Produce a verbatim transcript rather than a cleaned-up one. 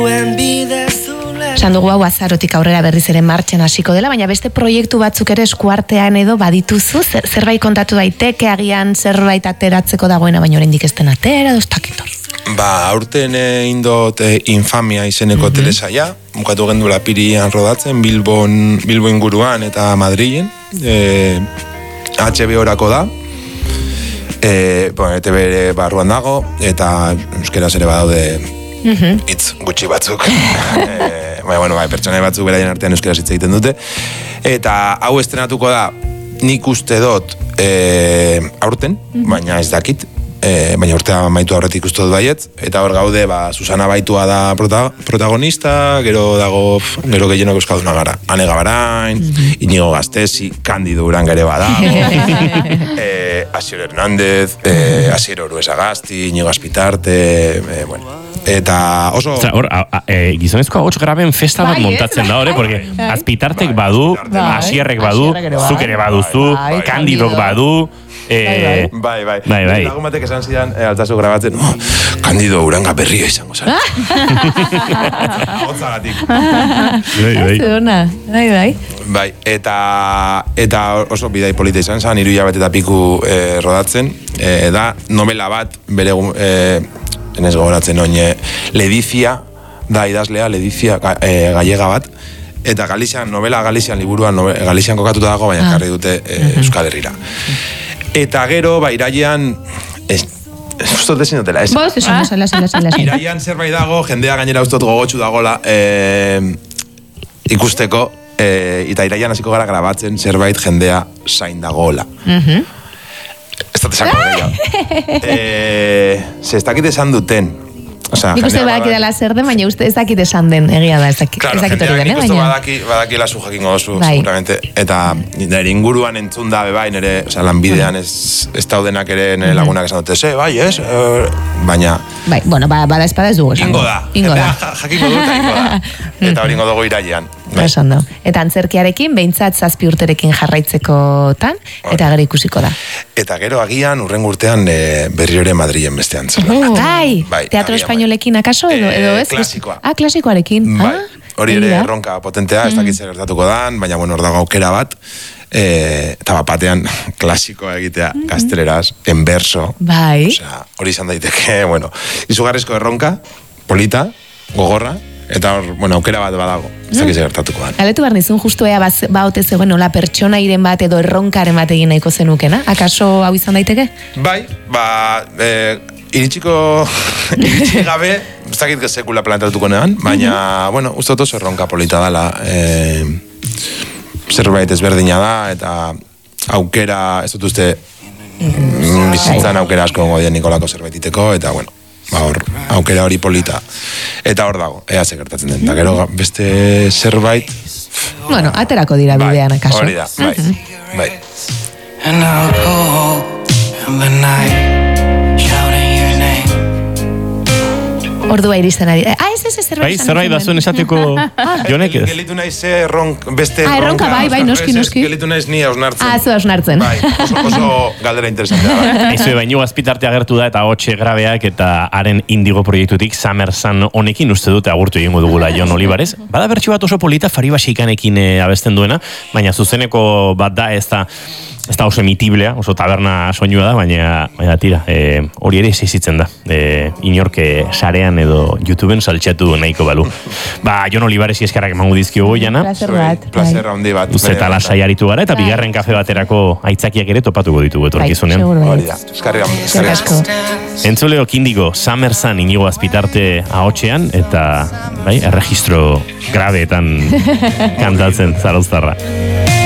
Esan dugu hau azarotik aurrera berriz ere martxan hasiko dela, baina beste proiektu batzuk ere eskuartean edo badituzu, zer, zerbait kontatu daiteke, agian zerbait ateratzeko dagoena, baina oraindik ez den atera, doztakitor. Ba, aurten eh, indot eh, Infamia izeneko mm-hmm. telesaia, mukatu gendula pirian rodatzen, Bilbon, Bilbo inguruan eta Madrilen, eh, H B O-rako da, eh, bueno, E T B ere barruan dago, eta euskeraz ere badaude mm-hmm. hitz gutxi batzuk. eh, bai, bueno, bai, pertsonai batzuk beraien artean euskeraz hitz egiten dute. Eta hau estrenatuko da, nik uste dut eh, aurten, mm-hmm. baina ez dakit, E, baina urtea maitu aurretik uste dut baiet, eta hor gaude, ba, Susana Baitua da prota, protagonista, gero dago, gero gehienok euskalduna gara. Ane Gabarain, mm-hmm. Inigo Gaztesi, Candido Uranga ere bada, e, Asier Hernández, e, Asier Oruesagasti, Inigo Azpitarte, e, bueno, eta oso... Oza, hor, e, gizonezko ahots graben festa bat montatzen da, hori, porque Azpitartek badu, Asierrek badu, zuk ere baduzu, Candidok badu, Eh, bai, bai. Bai, bai. Lagun batek esan zidan, eh, altzazu grabatzen, oh, Candido Uranga berria izango zara. Hotzagatik. Bai, bai. Bai, bai. Bai, eta, eta oso bidai polita izan zen, hiru hilabete eta piku eh, rodatzen, eh, da novela bat, bere, eh, enez gogoratzen oin, Ledizia, da idazlea, Ledizia eh, gallega bat, eta Galizian, novela Galizian liburuan, novela, Galizian kokatuta dago, baina karri dute eh, Euskal Herrira. Eta gero, ba, iraian, ez, ez ustot ezin dutela, ez? Boz, esan, esan, esan, esan, esan. Iraian zerbait dago, jendea gainera ustot gogotxu dagola, eh, ikusteko, eh, eta iraian hasiko gara grabatzen zerbait jendea zain dagola. Mhm. Ez dut esan gehiago. Eh, ze ez dakit esan duten. O sea, nik uste badakidala zer den, baina uste ez dakit esan den, egia da, ez dakit. Claro, jendeak nik uste badaki, badaki lasu jakingo dozu, bai. Seguramente. Eta nire inguruan entzun da, bai, nire, o sea, lanbidean ez, ez daudenak ere nire lagunak esan dute, ze, bai, ez, e, baina... Bai, bueno, ba, bada espada ez dugu esan. Ingo da, ingo da. Jakingo dut, ingo da. Eta hori ingo dugu irailean. Bai. Esan da. Eta antzerkiarekin, behintzat zazpi urterekin jarraitzekotan, eta gero ikusiko da. Eta gero agian, urren urtean e, berriro ere Madrilen bestean zela. Uh, bai, bai, teatro espainolekin akaso, edo, edo ez? Klasikoa. Ah, klasikoarekin. Bai, hori ere ah, erronka potentea, ez dakit zer gertatuko dan, baina bueno, hor dago aukera bat, e, eta bapatean klasikoa egitea mm-hmm. gazteleraz, en verso. Bai. Osea, hori izan daiteke, bueno, izugarrizko erronka, polita, gogorra, eta hor, bueno, aukera bat badago, ez dakiz gertatuko da. Galetu behar nizun, justu ea baute zegoen, nola pertsonairen bat edo erronkaren bat egin nahiko zenukena? Akaso hau izan daiteke? Bai, ba, e, iritsiko, iritsi gabe, ez dakit sekula planteatuko nean, baina, mm-hmm. bueno, uste oso erronka polita dela, e, zerbait ezberdina da, eta aukera, ez dut uste, mm, bizitzan aukera asko gongo dien Nikolako zerbaititeko, eta, bueno, ba, hor, aukera hori polita. Eta hor dago, ea ze gertatzen den. Eta gero beste zerbait... Bueno, aterako dira bidean akaso. Hori da, bai, bai. And I'll go in the night, shouting your name. Ordua iristen ari. Ah, ez ez ez zerbait. Bai, zerbait da zuen esateko jonek ez. Gelitu naiz erronk, beste ah, erronka. bai, bai, noski, noski. Gelitu naiz ni hausnartzen. Ah, zu hausnartzen. Bai, oso, oso galdera interesantea. Bai. Eizu, baino Azpitarte agertu da eta hotxe grabeak eta haren indigo proiektutik Summer Sun honekin uste dute agurtu egingo dugula Jon Olivares. Bada bertsu bat oso polita Fariba Xeikanekin e, abesten duena, baina zuzeneko bat da ez da ez da oso emitiblea, oso taberna soinua da, baina, baina tira, e, hori ere izitzen da. E, inorke sarean edo YouTubeen saltxatu nahiko balu. Ba, Jon Olivares eskerrak emango dizkio goiana. Placer bat. Placer handi bat. Zeta lasai aritu gara, eta bigarren kafe baterako aitzakiak ere topatuko ditugu etorkizunean. Hori da, eskerrik asko. Entzuleo Kindigo, Summer Sun Inigo Azpitarte ahotsean, eta bai, erregistro grabeetan kantatzen zarauztarra.